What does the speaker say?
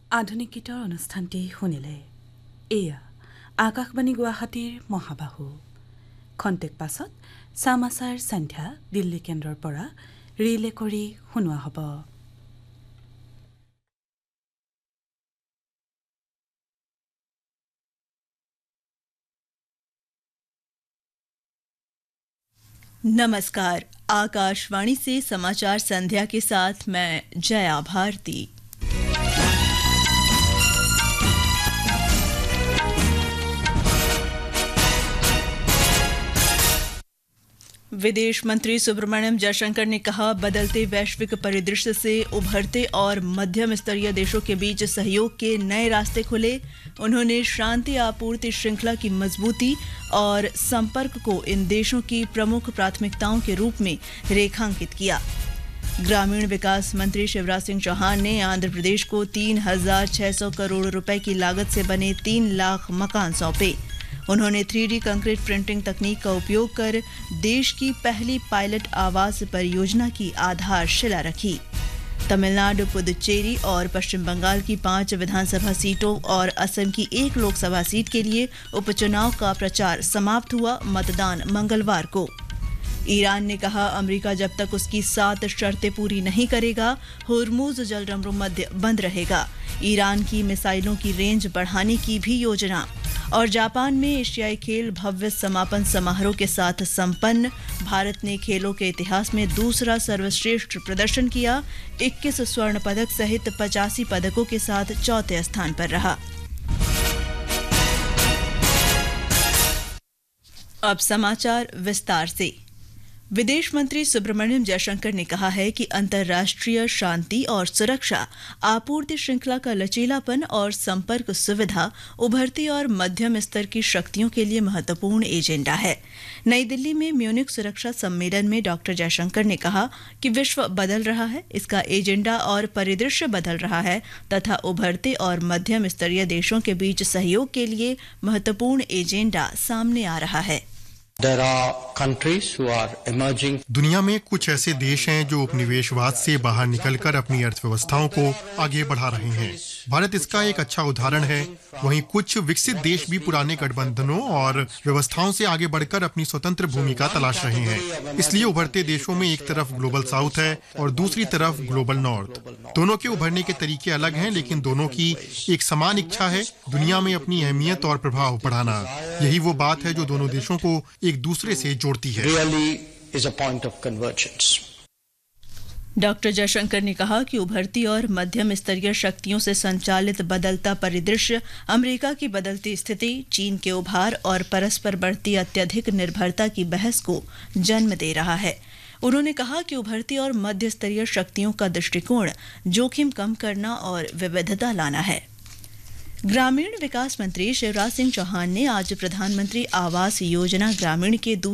আধুনিক গীতৰ অনুষ্ঠানটি শুনিলে। এয়া আকাশবাণী গুৱাহাটীৰ মহাবাহু। খন্তেক পাছত সমাচাৰ সন্ধ্যা দিল্লী কেন্দ্ৰৰ পৰা ৰিলে কৰি শুনোৱা হ'ব। नमस्कार, आकाशवाणी से समाचार संध्या के साथ मैं जया भारती। विदेश मंत्री सुब्रमण्यम जयशंकर ने कहा, बदलते वैश्विक परिदृश्य से उभरते और मध्यम स्तरीय देशों के बीच सहयोग के नए रास्ते खुले। उन्होंने शांति आपूर्ति श्रृंखला की मजबूती और संपर्क को इन देशों की प्रमुख प्राथमिकताओं के रूप में रेखांकित किया। ग्रामीण विकास मंत्री शिवराज सिंह चौहान ने आंध्र प्रदेश को 3,600 करोड़ रुपए की लागत से बने 3 लाख मकान सौंपे। उन्होंने 3D कंक्रीट प्रिंटिंग तकनीक का उपयोग कर देश की पहली पायलट आवास परियोजना की आधारशिला रखी। तमिलनाडु, पुदुचेरी और पश्चिम बंगाल की 5 विधानसभा सीटों और असम की 1 लोकसभा सीट के लिए उपचुनाव का प्रचार समाप्त हुआ। मतदान मंगलवार को। ईरान ने कहा, अमेरिका जब तक उसकी 7 शर्तें पूरी नहीं करेगा, होर्मुज जलसंधि मध्य बंद रहेगा। ईरान की मिसाइलों की रेंज बढ़ाने की भी योजना। और जापान में एशियाई खेल भव्य समापन समारोह के साथ संपन्न। भारत ने खेलों के इतिहास में दूसरा सर्वश्रेष्ठ प्रदर्शन किया। 21 स्वर्ण पदक सहित 85 पदकों के साथ चौथे स्थान पर रहा। अब समाचार विस्तार से। विदेश मंत्री सुब्रमण्यम जयशंकर ने कहा है कि अंतर्राष्ट्रीय शांति और सुरक्षा, आपूर्ति श्रृंखला का लचीलापन और संपर्क सुविधा उभरती और मध्यम स्तर की शक्तियों के लिए महत्वपूर्ण एजेंडा है। नई दिल्ली में म्यूनिख सुरक्षा सम्मेलन में डॉक्टर जयशंकर ने कहा कि विश्व बदल रहा है, इसका एजेंडा और परिदृश्य बदल रहा है तथा उभरते और मध्यम स्तरीय देशों के बीच सहयोग के लिए महत्वपूर्ण एजेंडा सामने आ रहा है। There are countries who are emerging. दुनिया में कुछ ऐसे देश हैं जो उपनिवेशवाद से बाहर निकलकर अपनी अर्थव्यवस्थाओं को आगे बढ़ा रहे हैं। भारत इसका एक अच्छा उदाहरण है। वहीं कुछ विकसित देश भी पुराने गठबंधनों और व्यवस्थाओं से आगे बढ़कर अपनी स्वतंत्र भूमिका तलाश रहे हैं। इसलिए उभरते देशों में एक तरफ ग्लोबल साउथ है और दूसरी तरफ ग्लोबल नॉर्थ। दोनों के उभरने के तरीके अलग हैं, लेकिन दोनों की एक समान इच्छा है दुनिया में अपनी अहमियत और प्रभाव बढ़ाना। यही वो बात है जो दोनों देशों को एक दूसरे से जोड़ती है। Really is a point of convergence. Doctor Jaishankar ने कहा कि उभरती और मध्यम स्तरीय शक्तियों से संचालित बदलता परिदृश्य, अमेरिका की बदलती स्थिति, चीन के उभार और परस्पर बढ़ती अत्यधिक निर्भरता की बहस को जन्म दे रहा है। उन्होंने कहा कि उभरती और मध्य स्तरीय शक्तियों का दृष्टिकोण जोखिम कम करना और विविधता लाना है। ग्रामीण विकास मंत्री शिवराज सिंह चौहान ने आज प्रधानमंत्री आवास योजना ग्रामीण के